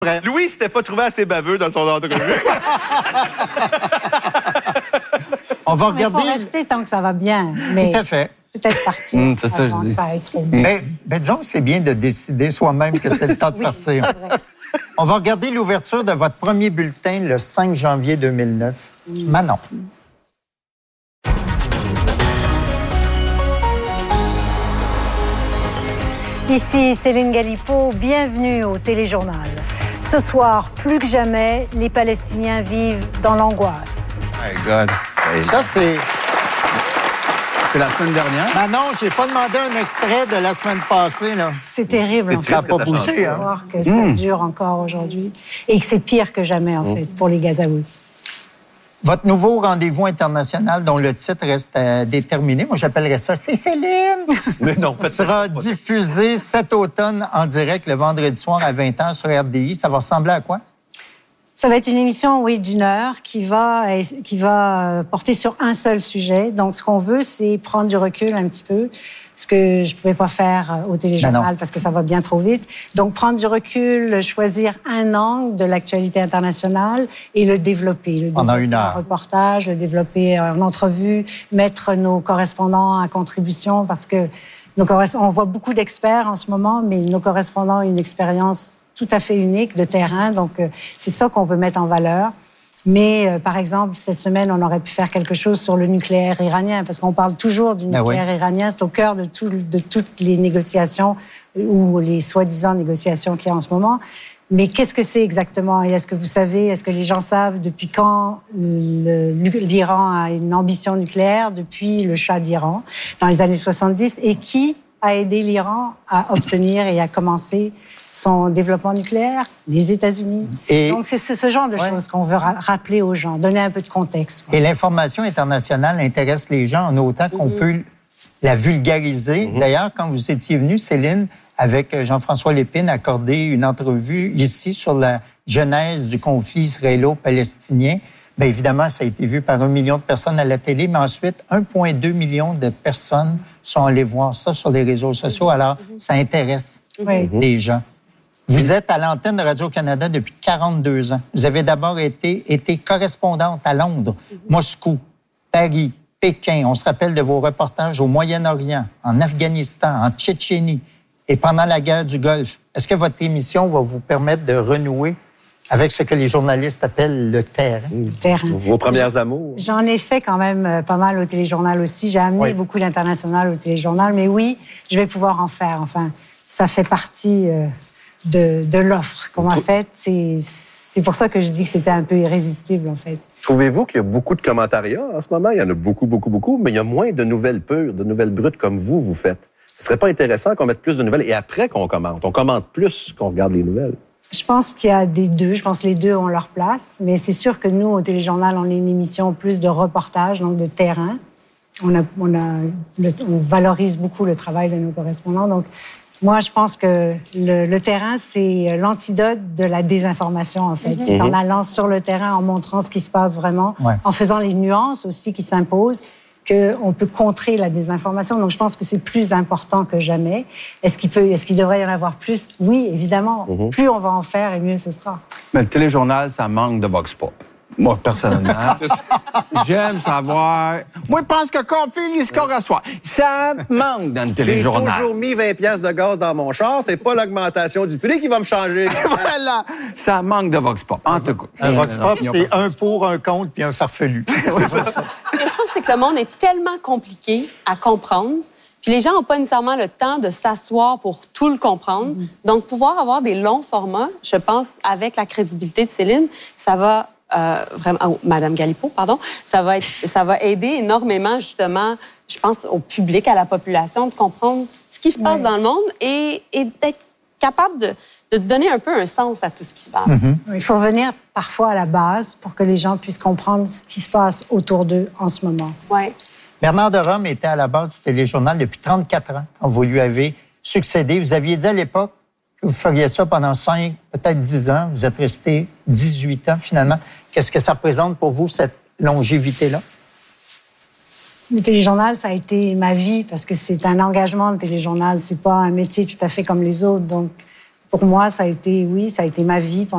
Louis s'était pas trouvé assez baveux dans son entrevue. On va regarder. Il faut rester tant que ça va bien. Mais tout à fait. Peut-être partir c'est ça, avant je dis. que ça aille trop bien. Mais disons que c'est bien de décider soi-même que c'est le temps de Oui, partir. c'est vrai. On va regarder l'ouverture de votre premier bulletin le 5 janvier 2009. Manon. Ici Céline Galipeau, bienvenue au Téléjournal. Ce soir, plus que jamais, les Palestiniens vivent dans l'angoisse. My God. Ça, c'est... C'est la semaine dernière. Manon, j'ai pas demandé un extrait de la semaine passée, là. C'est terrible, en fait. Ça n'a pas ça bougé, change. hein? Voir que ça dure encore aujourd'hui et que c'est pire que jamais, en fait, pour les Gazaouis. Votre nouveau rendez-vous international dont le titre reste à déterminer, moi j'appellerais ça « C'est Céline ». Mais non, Ça sera diffusé cet automne en direct le vendredi soir à 20h sur RDI. Ça va ressembler à quoi? Ça va être une émission, oui, d'1 heure qui va porter sur un seul sujet. Donc, ce qu'on veut, c'est prendre du recul un petit peu, ce que je ne pouvais pas faire au téléjournal parce que ça va bien trop vite. Donc, prendre du recul, choisir un angle de l'actualité internationale et le développer. Pendant 1 heure. En reportage, le développer en entrevue, mettre nos correspondants à contribution parce que on voit beaucoup d'experts en ce moment, mais nos correspondants ont une expérience tout à fait unique de terrain. Donc, c'est ça qu'on veut mettre en valeur. Mais, par exemple, cette semaine, on aurait pu faire quelque chose sur le nucléaire iranien, parce qu'on parle toujours du nucléaire iranien. C'est au cœur de toutes les négociations ou les soi-disant négociations qu'il y a en ce moment. Mais qu'est-ce que c'est exactement? Et est-ce que vous savez, est-ce que les gens savent depuis quand l'Iran a une ambition nucléaire? Depuis le Shah d'Iran, dans les années 70. Et qui a aidé l'Iran à obtenir et à commencer son développement nucléaire? Les États-Unis. Donc, c'est ce genre de choses qu'on veut rappeler aux gens, donner un peu de contexte. Et l'information internationale intéresse les gens en autant qu'on peut la vulgariser. D'ailleurs, quand vous étiez venu, Céline, avec Jean-François Lépine, accorder une entrevue ici sur la genèse du conflit israélo-palestinien, bien évidemment, ça a été vu par 1 million de personnes à la télé, mais ensuite, 1,2 million de personnes sont allées voir ça sur les réseaux sociaux. Alors, ça intéresse les gens. Vous êtes à l'antenne de Radio-Canada depuis 42 ans. Vous avez d'abord été correspondante à Londres, Moscou, Paris, Pékin. On se rappelle de vos reportages au Moyen-Orient, en Afghanistan, en Tchétchénie et pendant la guerre du Golfe. Est-ce que votre émission va vous permettre de renouer avec ce que les journalistes appellent le terrain? Vos premières amours. J'en ai fait quand même pas mal au téléjournal aussi. J'ai amené beaucoup l'international au téléjournal. Mais oui, je vais pouvoir en faire. Enfin, ça fait partie de l'offre qu'on m'a faite. C'est pour ça que je dis que c'était un peu irrésistible, en fait. Trouvez-vous qu'il y a beaucoup de commentariats en ce moment? Il y en a beaucoup, mais il y a moins de nouvelles pures, de nouvelles brutes comme vous faites. Ce serait pas intéressant qu'on mette plus de nouvelles et après qu'on commente? On commente plus qu'on regarde les nouvelles. Je pense qu'il y a des deux. Je pense que les deux ont leur place. Mais c'est sûr que nous, au téléjournal, on est une émission plus de reportage, donc de terrain. On valorise beaucoup le travail de nos correspondants. Donc, moi, je pense que le terrain, c'est l'antidote de la désinformation, en fait. C'est en allant sur le terrain, en montrant ce qui se passe vraiment, en faisant les nuances aussi qui s'imposent, qu'on peut contrer la désinformation. Donc, je pense que c'est plus important que jamais. Est-ce qu'il devrait y en avoir plus? Oui, évidemment. Plus on va en faire, et mieux ce sera. Mais le téléjournal, ça manque de vox pop. Moi, personnellement, j'aime savoir... Moi, je pense que Confield, il score à soi. Ça manque dans le téléjournal. J'ai toujours mis 20 piastres de gaz dans mon char. C'est pas l'augmentation du prix qui va me changer. Voilà! Ça manque de vox pop. En tout cas. Un vox pop, c'est un pour, un contre, puis un farfelu. Ce que je trouve, c'est que le monde est tellement compliqué à comprendre. Puis les gens n'ont pas nécessairement le temps de s'asseoir pour tout le comprendre. Donc, pouvoir avoir des longs formats, je pense, avec la crédibilité de Céline, ça va... vraiment, Madame Galipeau, pardon, ça va aider énormément, justement, je pense, au public, à la population, de comprendre ce qui se passe dans le monde et d'être capable de donner un peu un sens à tout ce qui se passe. Il faut revenir parfois à la base pour que les gens puissent comprendre ce qui se passe autour d'eux en ce moment. Oui. Bernard de Rome était à la base du téléjournal depuis 34 ans, quand vous lui avez succédé. Vous aviez dit à l'époque que vous feriez ça pendant 5, peut-être 10 ans. Vous êtes resté 18 ans, finalement. Qu'est-ce que ça représente pour vous, cette longévité-là? Le téléjournal, ça a été ma vie parce que c'est un engagement, le téléjournal. C'est pas un métier tout à fait comme les autres. Donc, pour moi, ça a été ma vie